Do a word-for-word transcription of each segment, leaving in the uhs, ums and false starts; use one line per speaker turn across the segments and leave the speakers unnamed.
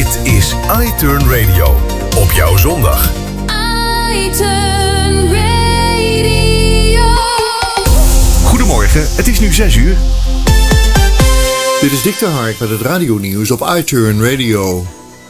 Dit is iTurn Radio. Op jouw zondag.
iTurn Radio.
Goedemorgen, het is nu zes uur. Dit is Dick de Hark met het radionieuws op iTurn Radio.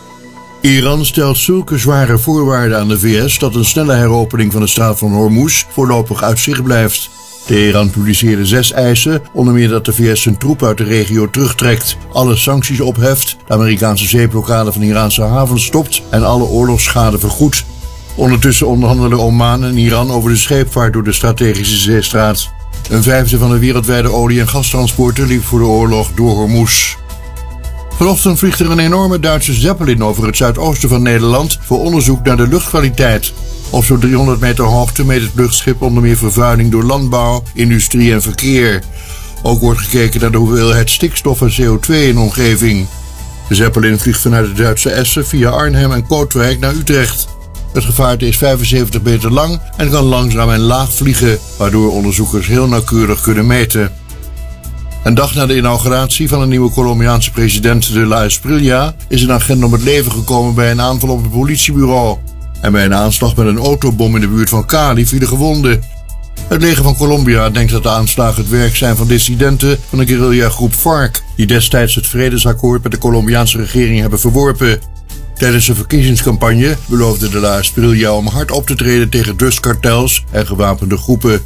Iran stelt zulke zware voorwaarden aan de V S dat een snelle heropening van de straat van Hormuz voorlopig uit zicht blijft. Teheran publiceerde zes eisen, onder meer dat de V S zijn troepen uit de regio terugtrekt, alle sancties opheft, de Amerikaanse zeeblokkade van Iraanse havens stopt en alle oorlogsschade vergoedt. Ondertussen onderhandelen Oman en Iran over de scheepvaart door de strategische zeestraat. Een vijfde van de wereldwijde olie- en gastransporten liep voor de oorlog door Hormuz. Vanochtend vliegt er een enorme Duitse Zeppelin over het zuidoosten van Nederland voor onderzoek naar de luchtkwaliteit. Op zo'n driehonderd meter hoogte meet het luchtschip onder meer vervuiling door landbouw, industrie en verkeer. Ook wordt gekeken naar de hoeveelheid stikstof en C O twee in de omgeving. De Zeppelin vliegt vanuit het Duitse Essen via Arnhem en Kootwijk naar Utrecht. Het gevaarte is vijfenzeventig meter lang en kan langzaam en laag vliegen, waardoor onderzoekers heel nauwkeurig kunnen meten. Een dag na de inauguratie van een nieuwe Colombiaanse president de la Espriella is een agent om het leven gekomen bij een aanval op het politiebureau. En bij een aanslag met een autobom in de buurt van Cali vielen gewonden. Het leger van Colombia denkt dat de aanslagen het werk zijn van dissidenten van de guerrillagroep FARC, die destijds het vredesakkoord met de Colombiaanse regering hebben verworpen. Tijdens de verkiezingscampagne beloofde de la Espriella om hard op te treden tegen drugskartels en gewapende groepen.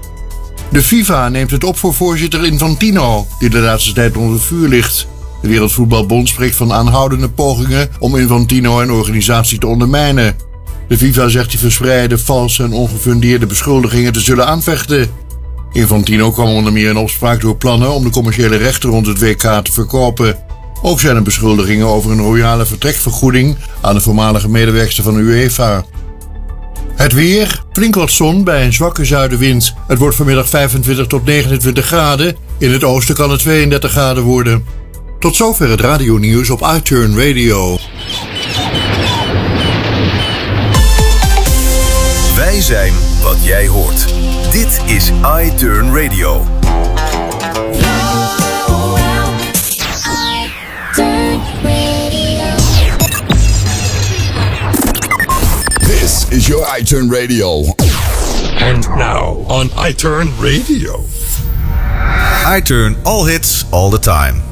De FIFA neemt het op voor voorzitter Infantino, die de laatste tijd onder vuur ligt. De Wereldvoetbalbond spreekt van aanhoudende pogingen om Infantino en organisatie te ondermijnen. De FIFA zegt die verspreide, valse en ongefundeerde beschuldigingen te zullen aanvechten. Infantino kwam onder meer in opspraak door plannen om de commerciële rechten rond het W K te verkopen. Ook zijn er beschuldigingen over een royale vertrekvergoeding aan de voormalige medewerkster van de UEFA. Het weer, flink wat zon bij een zwakke zuidenwind. Het wordt vanmiddag vijfentwintig tot negenentwintig graden. In het oosten kan het tweeëndertig graden worden. Tot zover het radionieuws op iTurn Radio.
Wij zijn wat jij hoort. Dit is iTurn Radio.
This is your iTurn Radio.
And now on iTurn Radio.
iTurn, all hits, all the time.